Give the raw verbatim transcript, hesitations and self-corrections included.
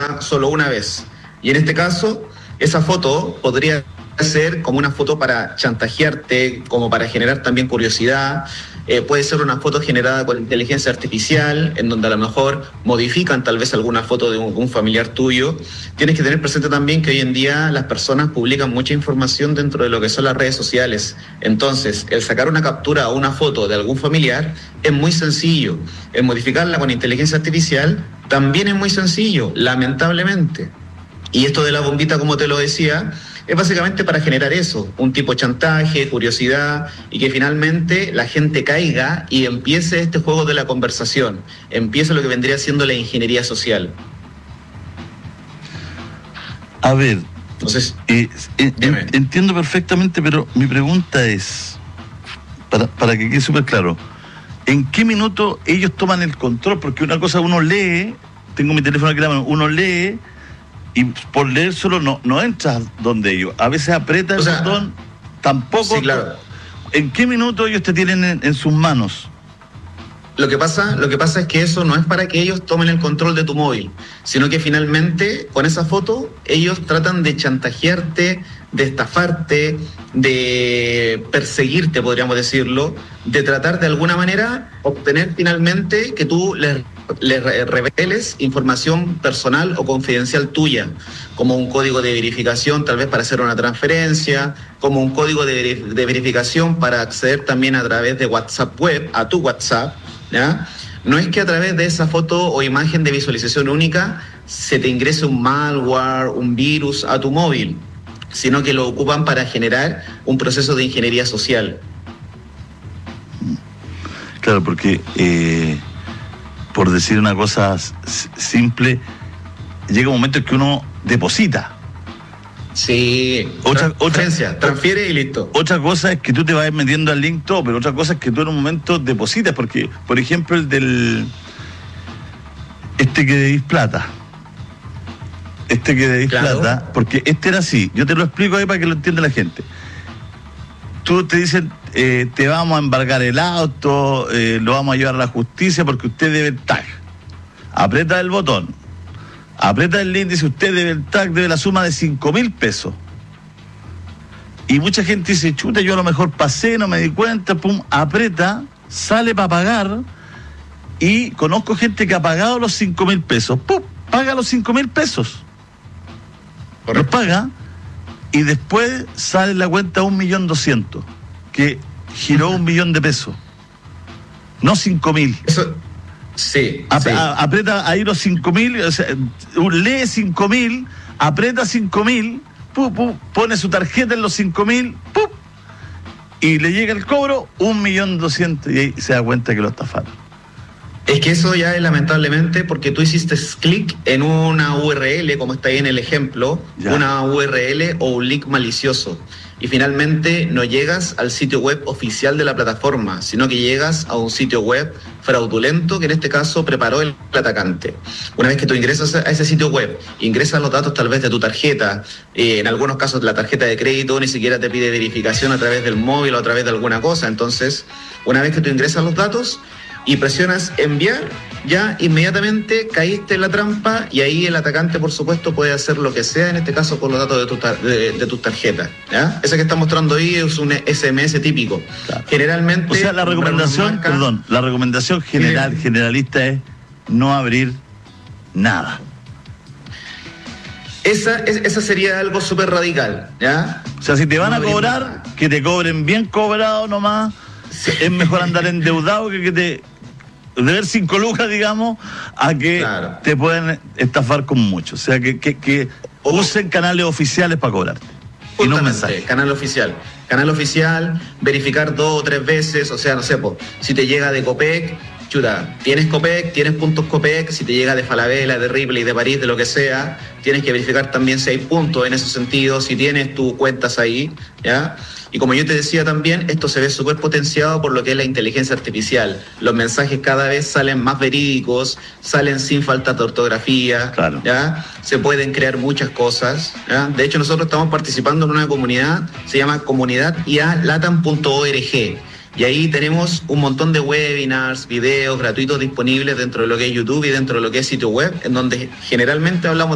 usa solo una vez. Y en este caso, esa foto podría ser como una foto para chantajearte, como para generar también curiosidad. Eh, puede ser una foto generada con inteligencia artificial, en donde a lo mejor modifican tal vez alguna foto de un, un familiar tuyo. Tienes que tener presente también que hoy en día las personas publican mucha información dentro de lo que son las redes sociales. Entonces, el sacar una captura o una foto de algún familiar es muy sencillo. El modificarla con inteligencia artificial también es muy sencillo, lamentablemente. Y esto de la bombita, como te lo decía, es básicamente para generar eso, un tipo de chantaje, curiosidad, y que finalmente la gente caiga y empiece este juego de la conversación, empiece lo que vendría siendo la ingeniería social. A ver, entonces, eh, eh, entiendo perfectamente, pero mi pregunta es, para, para que quede súper claro, ¿en qué minuto ellos toman el control? Porque una cosa uno lee, tengo mi teléfono aquí, uno lee, y por leer solo no, no entras donde ellos. A veces aprieta el o sea, botón, tampoco. Sí, claro. ¿En qué minuto ellos te tienen en, en sus manos? Lo que pasa, lo que pasa es que eso no es para que ellos tomen el control de tu móvil, sino que finalmente con esa foto ellos tratan de chantajearte, de estafarte, de perseguirte, podríamos decirlo, de tratar de alguna manera obtener finalmente que tú les les reveles información personal o confidencial tuya, como un código de verificación tal vez para hacer una transferencia, como un código de, de verificación para acceder también a través de WhatsApp web, a tu WhatsApp, ¿ya? No es que a través de esa foto o imagen de visualización única se te ingrese un malware, un virus a tu móvil, sino que lo ocupan para generar un proceso de ingeniería social. Claro, porque... Eh... por decir una cosa simple, llega un momento en que uno deposita. Sí, otra, otra transfiere y listo. Otra cosa es que tú te vayas metiendo al link todo, pero otra cosa es que tú en un momento depositas, porque, por ejemplo, el del... Este que debís plata. Este que debís claro. plata, porque este era así, yo te lo explico ahí para que lo entienda la gente. Tú te dicen, eh, te vamos a embargar el auto, eh, lo vamos a llevar a la justicia porque usted debe el tag. Aprieta el botón, aprieta el link, dice usted debe el tag, debe la suma de cinco mil pesos. Y mucha gente dice, chuta, yo a lo mejor pasé, no me di cuenta, pum, aprieta, sale para pagar, y conozco gente que ha pagado los cinco mil pesos, pum, paga los cinco mil pesos. Los paga. Y después sale en la cuenta un millón doscientos, que giró un millón de pesos, no cinco mil. Eso, sí, Ap- sí. A- aprieta ahí los cinco mil, o sea, lee cinco mil, aprieta cinco mil, pu, pu, pone su tarjeta en los cinco mil, y le llega el cobro un millón doscientos, y ahí se da cuenta que lo estafaron. Es que eso ya es lamentablemente porque tú hiciste clic en una U R L, como está ahí en el ejemplo, ya. Una U R L o un link malicioso. Y finalmente no llegas al sitio web oficial de la plataforma, sino que llegas a un sitio web fraudulento que en este caso preparó el atacante. Una vez que tú ingresas a ese sitio web, ingresas los datos tal vez de tu tarjeta, eh, en algunos casos la tarjeta de crédito ni siquiera te pide verificación a través del móvil o a través de alguna cosa. Entonces, una vez que tú ingresas los datos y presionas enviar, ya inmediatamente caíste en la trampa y ahí el atacante, por supuesto, puede hacer lo que sea, en este caso con los datos de, tu tar- de, de tus tarjetas. ¿Ya? Ese que está mostrando ahí es un S M S típico. Claro. Generalmente... O sea, la recomendación, marca, perdón, la recomendación general, sí. generalista es no abrir nada. Esa, esa sería algo súper radical, ¿ya? O sea, si te van no a cobrar, nada. Que te cobren bien cobrado nomás. Sí. Es mejor andar endeudado que que te... deber cinco lucas, digamos, a que claro. te pueden estafar con mucho. O sea, que, que, que usen canales oficiales para cobrarte. Y no mensajes. Canal oficial. Canal oficial, verificar dos o tres veces, o sea, no sé, po, si te llega de Copec, chuta, tienes Copec, tienes puntos Copec, si te llega de Falabella, de Ripley, de París, de lo que sea, tienes que verificar también si hay puntos en ese sentido, si tienes tus cuentas ahí, ¿ya? Y como yo te decía también, esto se ve súper potenciado por lo que es la inteligencia artificial. Los mensajes cada vez salen más verídicos, salen sin falta de ortografía, claro. ¿ya? Se pueden crear muchas cosas, ¿ya? De hecho, nosotros estamos participando en una comunidad, se llama comunidad i a latam punto org. Y ahí tenemos un montón de webinars, videos gratuitos disponibles dentro de lo que es YouTube y dentro de lo que es sitio web, en donde generalmente hablamos